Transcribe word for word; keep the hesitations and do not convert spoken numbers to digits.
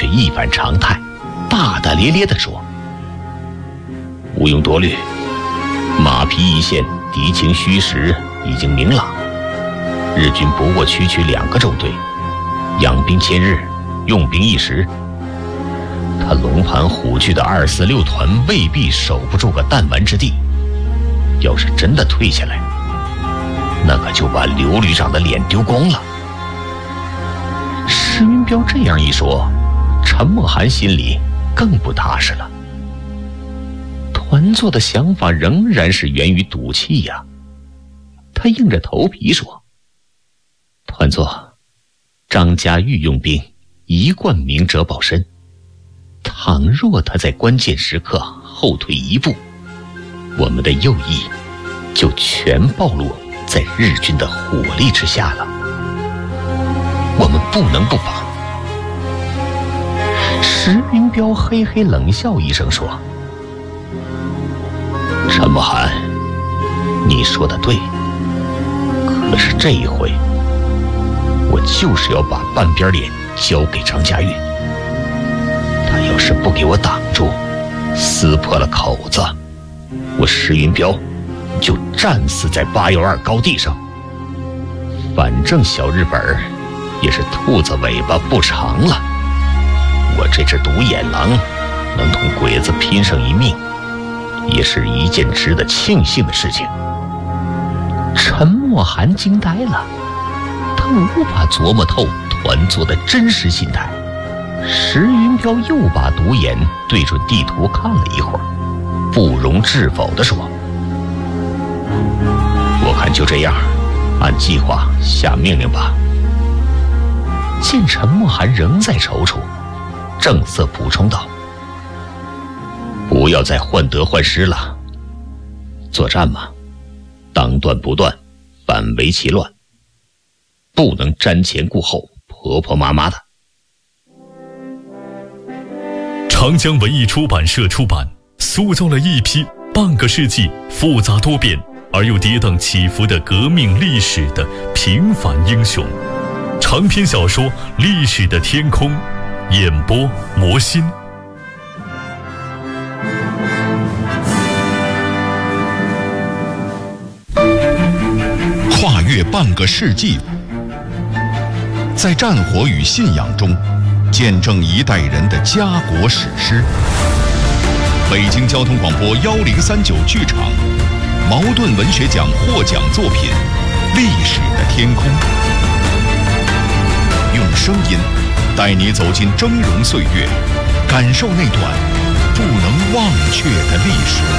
却一反常态，大大咧咧地说：“毋庸多虑，马匹一线，敌情虚实已经明朗。日军不过区区两个周队，养兵千日，用兵一时。他龙盘虎踞的二四六团未必守不住个弹丸之地。要是真的退下来，那可就把刘旅长的脸丢光了。”石云彪这样一说，陈默涵心里更不踏实了。团座的想法仍然是源于赌气呀。他硬着头皮说：“团座，张家玉用兵一贯明哲保身，倘若他在关键时刻后退一步，我们的右翼就全暴露在日军的火力之下了。我们不能不防。”石云彪嘿嘿冷笑一声说：“陈默涵，你说的对，可是这一回我就是要把半边脸交给张家玉。他要是不给我挡住，撕破了口子，我石云彪就战死在八幺二高地上。反正小日本也是兔子尾巴不长了，我这只独眼狼能同鬼子拼上一命，也是一件值得庆幸的事情。”陈默涵惊呆了，他无法琢磨透团座的真实心态。石云彪又把独眼对准地图看了一会儿，不容置否地说：“我看就这样，按计划下命令吧。”见陈默涵仍在踌躇，正色补充道：“不要再患得患失了，作战嘛，当断不断，反为其乱，不能瞻前顾后，婆婆妈妈的。” 长江文艺出版社出版，塑造了一批半个世纪复杂多变而又跌宕起伏的革命历史的平凡英雄。长篇小说《历史的天空》，演播魔心。 跨越半个世纪，在战火与信仰中见证一代人的家国史诗。北京交通广播幺零三九剧场，茅盾文学奖获奖作品《历史的天空》，用声音带你走进峥嵘岁月，感受那段不能忘却的历史。